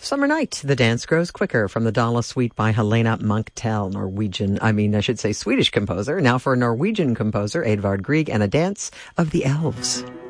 Summer Night, The Dance Grows Quicker from the Dala Suite by Helena Munktel, Swedish composer. Now for Norwegian composer Edvard Grieg and a dance of the elves.